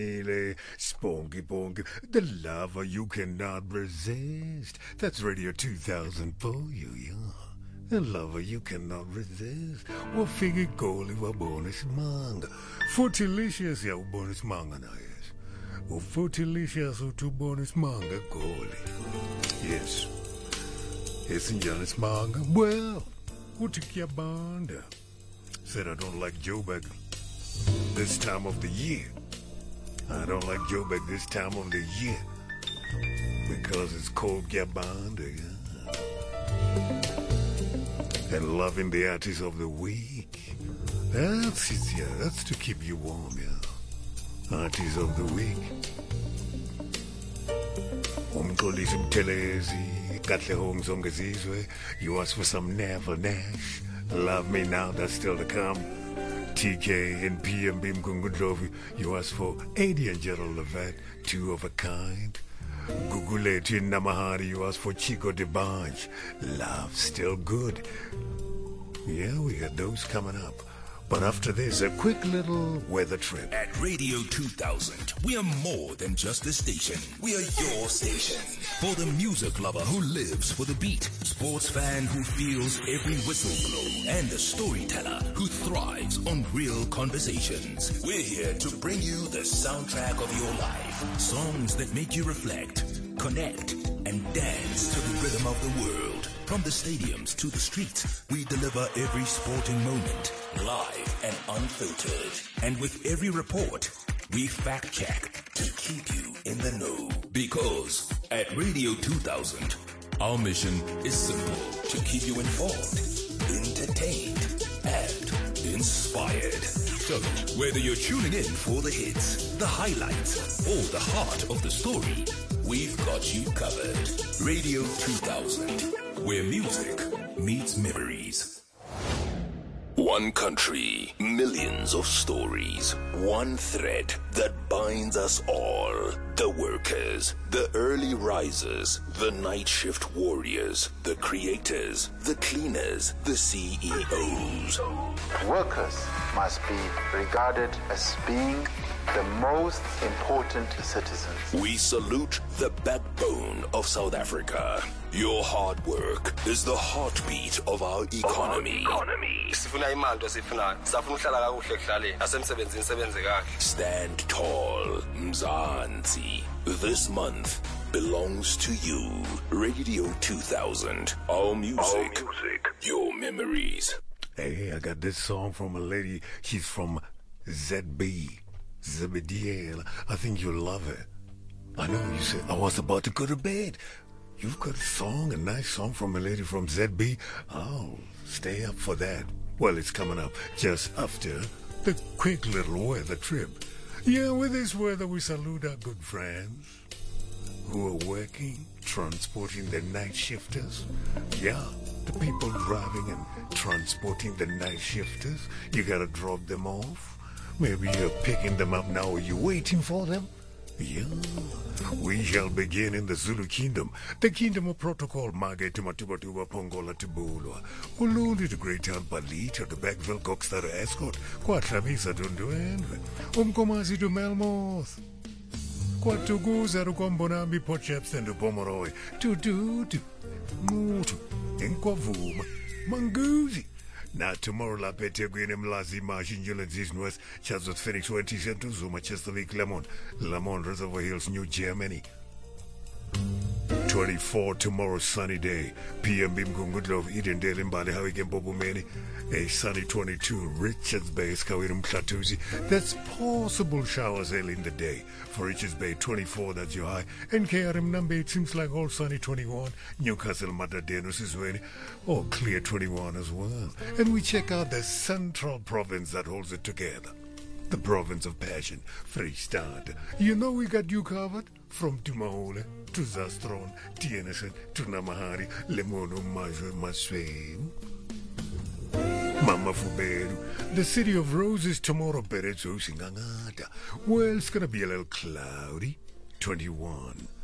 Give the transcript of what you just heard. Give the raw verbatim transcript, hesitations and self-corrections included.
Sponky Bonky, the lover you cannot resist. That's Radio two thousand for you, yeah. The lover you cannot resist. Wafiki goli wa bonus manga. Fortilicious ya bonus manga na yes. O fortilicious utu bonus manga goli. Yes. Yes, in Janus manga. Well, utikia banda. Said I don't like Joburg this time of the year. I don't like Joburg this time of the year because it's cold Gabanda, yeah. And loving the artist of the week. That's it, yeah. That's to keep you warm, yeah. Artist of the week. Umkolisi Mtelezi, Katle Hong Zongazizwe. You ask for some Neville Nash. Love Me Now, that's still to come. T K and P M B Mkungudlovi, you asked for Adi and Gerald Levette, Two of a Kind. Guguleti and Namahari, you asked for Chico DeBange, Love Still Good. Yeah, we got those coming up. But after this, a quick little weather trip. At Radio two thousand, we are more than just a station. We are your station. For the music lover who lives for the beat, sports fan who feels every whistle blow, and the storyteller who thrives on real conversations. We're here to bring you the soundtrack of your life. Songs that make you reflect, connect, and dance to the rhythm of the world. From the stadiums to the streets, we deliver every sporting moment, live and unfiltered. And with every report, we fact check to keep you in the know. Because at Radio two thousand, our mission is simple: to keep you informed, entertained, and inspired. So, whether you're tuning in for the hits, the highlights, or the heart of the story, we've got you covered. Radio two thousand, where music meets memories. One country, millions of stories, one thread that binds us all. The workers, the early risers, the night shift warriors, the creators, the cleaners, the C E Os. Workers must be regarded as being the most important citizens. We salute the backbone of South Africa. Your hard work is the heartbeat of our economy. Stand tall, Mzansi. This month belongs to you. Radio two thousand. Our music, our music, your memories. Hey, I got this song from a lady. She's from Z B. Zebediel. I think you'll love it. I know you said I was about to go to bed. You've got a song, a nice song from a lady from Z B. Oh, stay up for that. Well, it's coming up just after the quick little weather trip. Yeah, with this weather, we salute our good friends who are working, transporting the night shifters. Yeah, the people driving and transporting the night shifters. You gotta drop them off. Maybe you're picking them up now. Are you waiting for them? Yeah. We shall begin in the Zulu kingdom. The kingdom of protocol. Mage Tumatuba Pongola Tibulwa. Ulundi to Great Town Palita to Backville Cockstar Escort. Quatramisa Dunduenve. Umkomazi to Melmoth. Quatuguza to Combonambi Pochaps and to Pomeroy. To do to Mutu. Enquavuma. Manguzi. Now tomorrow la pete gwene mlazi mashinjula zisnwes Chazot Phoenix twenty cento Zuma Chesterfield Lemon Lemon Reservoir Hills New Germany. twenty-four tomorrow sunny day. P M B Mkungudlov Eden Dale Mbali Hawigen Bobumeni. A sunny twenty-two Richards Bay Skawirum Klatuzi. That's possible showers early in the day. For Richards Bay twenty-four, that's your high. And K R M number it seems like all sunny twenty-one. Newcastle Matadenos is when all clear twenty-one as well. And we check out the central province that holds it together. The province of passion, Freestad. You know we got you covered from Tumahole to Zastron, Tienesen to Namahari, Lemono Majwe Maswem. Mama Fuberu, the city of roses tomorrow, Beretso Singangata. Well, it's gonna be a little cloudy. twenty-one.